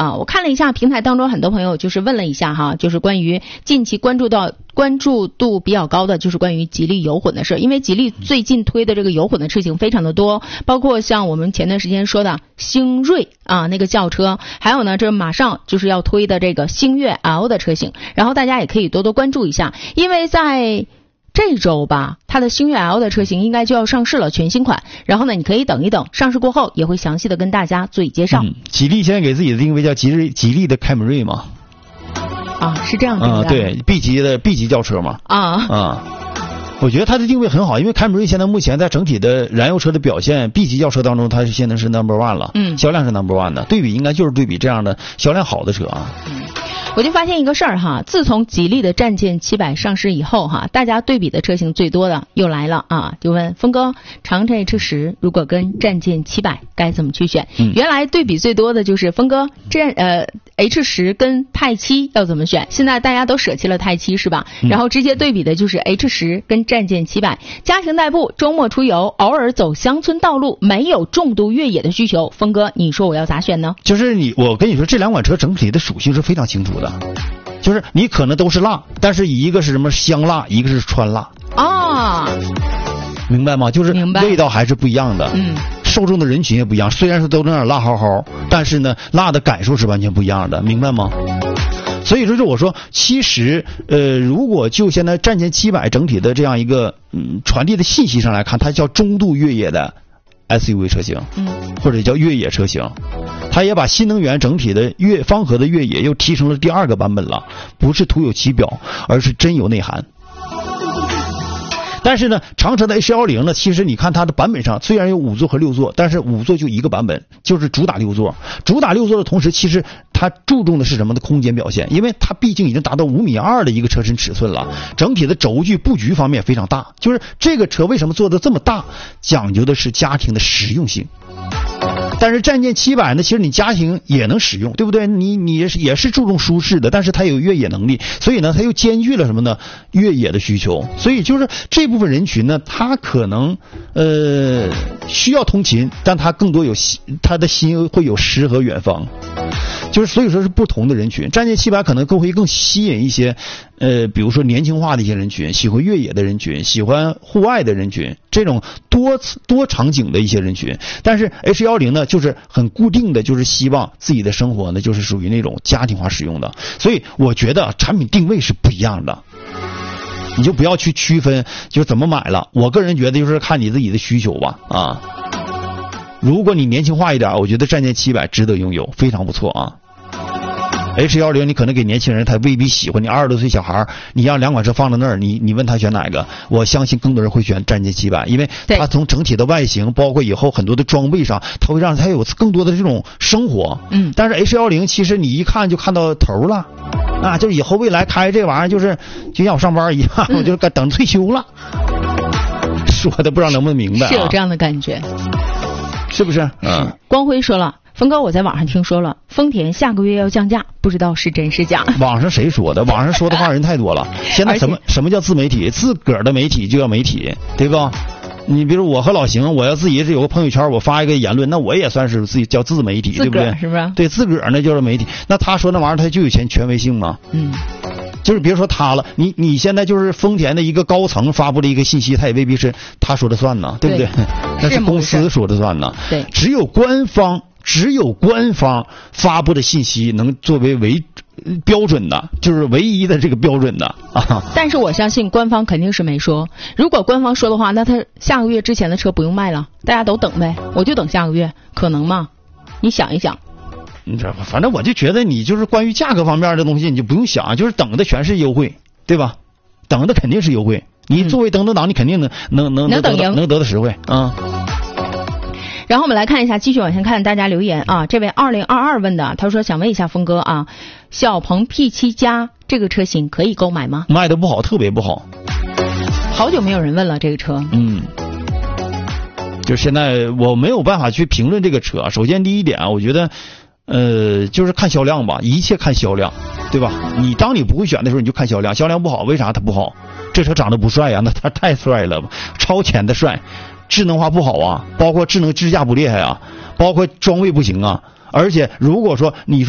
啊。我看了一下平台当中很多朋友就是问了一下哈，就是关于近期关注度比较高的就是关于吉利油混的事，因为吉利最近推的这个油混的车型非常的多，包括像我们前段时间说的星锐啊那个轿车，还有呢这马上就是要推的这个星越 L 的车型，然后大家也可以多多关注一下，因为在这周吧，它的星越 L 的车型应该就要上市了，全新款。然后呢，你可以等一等，上市过后也会详细的跟大家做介绍。 吉利现在给自己的定位叫吉利的凯美瑞嘛。 啊，是这样的。 对 ，B 级轿车嘛。我觉得它的定位很好，因为凯美瑞现在目前在整体的燃油车的表现 ，B 级轿车当中，它是现在是 No.1 了，销量是 No.1 的，对比应该就是对比这样的销量好的车啊。 我就发现一个事儿哈，自从吉利的战舰700上市以后哈，大家对比的车型最多的又来了啊，就问峰哥，长城 H10 如果跟战舰700该怎么去选？原来对比最多的就是峰哥H10 跟泰7要怎么选？现在大家都舍弃了泰7是吧？然后直接对比的就是 H10 跟战舰700，家庭代步、周末出游、偶尔走乡村道路，没有重度越野的需求，峰哥你说我要咋选呢？ 就是我跟你说，这两款车整体的属性是非常清楚的，就是你可能都是辣，但是一个是什么香辣，一个是川辣啊， 明白吗？就是味道还是不一样的。受众的人群也不一样，虽然说都有点辣好好，但是呢，辣的感受是完全不一样的，明白吗？所以说是我说，其实如果就现在战舰700整体的这样一个传递的信息上来看，它叫中度越野的 SUV 车型，或者叫越野车型，它也把新能源整体的方盒的越野又提升了第2个版本了，不是徒有其表，而是真有内涵。但是呢，长城的 H10 呢，其实你看它的版本上虽然有5座和6座，但是5座就一个版本，就是主打6座。主打6座的同时，其实它注重的是什么的空间表现，因为它毕竟已经达到5.2米的一个车身尺寸了，整体的轴距布局方面非常大。就是这个车为什么做的这么大，讲究的是家庭的实用性。但是战舰700呢，其实你家庭也能使用，对不对？你也是注重舒适的，但是它有越野能力，所以呢，它又兼具了什么呢？越野的需求。所以就是这部分人群呢，他可能需要通勤，但他更多他的心会有诗和远方。就是所以说是不同的人群，战舰700可能会更吸引一些比如说年轻化的一些人群，喜欢越野的人群，喜欢户外的人群，这种多场景的一些人群。但是 H10 呢，就是很固定的，就是希望自己的生活呢，就是属于那种家庭化使用的。所以我觉得产品定位是不一样的，你就不要去区分就怎么买了。我个人觉得就是看你自己的需求吧啊。如果你年轻化一点，我觉得战舰700值得拥有，非常不错啊。H10 你可能给年轻人他未必喜欢，你20多岁小孩你让两款车放在那儿，你问他选哪个，我相信更多人会选战舰700，因为它从整体的外形包括以后很多的装备上，它会让它有更多的这种生活。但是 H10 其实你一看就看到头了啊，就以后未来开这玩意儿就像我上班一样，我就该等退休了。说的不知道能不能明白， 是有这样的感觉， 是不是？ 光辉说了，峰哥，我在网上听说了，丰田下个月要降价，不知道是真是假。 网上谁说的？网上说的话人太多了。现在什么叫自媒体？自个儿的媒体就叫媒体，对吧？你比如我和老邢，我要自己有个朋友圈，我发一个言论，那我也算是自己叫自媒体，对不对？ 是不是？ 对，自个儿那叫做媒体。那他说那玩意儿，他就有权威性吗？就是别说他了，你现在就是丰田的一个高层发布了一个信息，他也未必是他说的算呢，对不对？那是公司说的算呢。 对， 只有官方发布的信息能作为标准的，就是唯一的这个标准的啊。 但是我相信官方肯定是没说，如果官方说的话，那他下个月之前的车不用卖了，大家都等呗，我就等下个月，可能吗？你想一想。 你知道吧？反正我就觉得你就是关于价格方面的东西，你就不用想，就是等的全是优惠，对吧？等的肯定是优惠。你作为等等党，你肯定能得到实惠啊。 然后我们来看一下，继续往前看大家留言啊。这位2022问的，他说想问一下峰哥啊，小鹏 P7 加这个车型可以购买吗？ 卖的不好，特别不好。 好久没有人问了这个车。 就现在我没有办法去评论这个车。首先第一点啊，我觉得就是看销量吧，一切看销量，对吧？当你不会选的时候，你就看销量，销量不好，为啥它不好？这车长得不帅啊，那它太帅了，超前的帅，智能化不好啊，包括智能支架不厉害啊，包括装备不行啊，而且如果说你说